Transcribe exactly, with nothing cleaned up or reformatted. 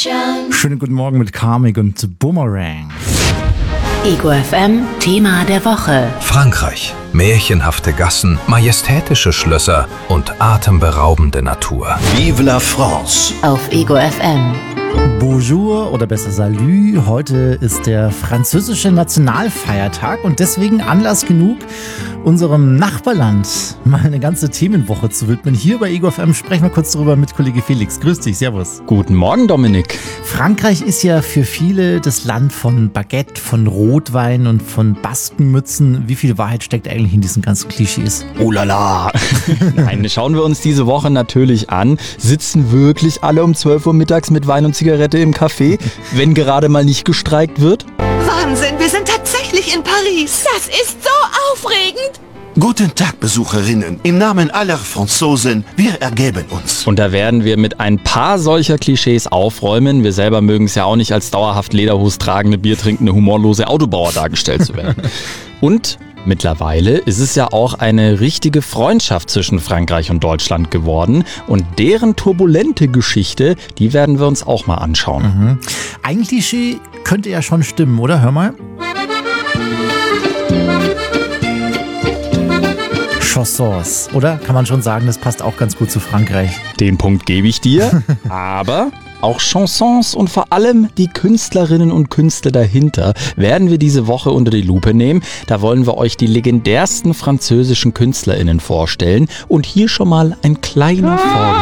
Schönen guten Morgen mit Karmik und Boomerang. Ego F M, Thema der Woche. Frankreich. Märchenhafte Gassen, majestätische Schlösser und atemberaubende Natur. Vive la France! Auf Ego F M. Bonjour oder besser Salut. Heute ist der französische Nationalfeiertag und deswegen Anlass genug, unserem Nachbarland mal eine ganze Themenwoche zu widmen. Hier bei Ego F M sprechen wir kurz darüber mit Kollege Felix. Grüß dich, servus. Guten Morgen, Dominik. Frankreich ist ja für viele das Land von Baguette, von Rotwein und von Baskenmützen. Wie viel Wahrheit steckt eigentlich in diesen ganzen Klischees? Oh la la. Nein, schauen wir uns diese Woche natürlich an. Sitzen wirklich alle um zwölf Uhr mittags mit Wein und Zigarette im Café, wenn gerade mal nicht gestreikt wird? Wahnsinn, wir sind tatsächlich in Paris. Das ist so aufregend. Guten Tag, Besucherinnen. Im Namen aller Franzosen, wir ergeben uns. Und da werden wir mit ein paar solcher Klischees aufräumen. Wir selber mögen es ja auch nicht, als dauerhaft Lederhose tragende, biertrinkende, humorlose Autobauer dargestellt zu werden. Und mittlerweile ist es ja auch eine richtige Freundschaft zwischen Frankreich und Deutschland geworden. Und deren turbulente Geschichte, die werden wir uns auch mal anschauen. Mhm. Ein Klischee könnte ja schon stimmen, oder? Hör mal. Chansons, oder? Kann man schon sagen, das passt auch ganz gut zu Frankreich. Den Punkt gebe ich dir, aber auch Chansons und vor allem die Künstlerinnen und Künstler dahinter werden wir diese Woche unter die Lupe nehmen. Da wollen wir euch die legendärsten französischen KünstlerInnen vorstellen und hier schon mal ein kleiner Vorgriff.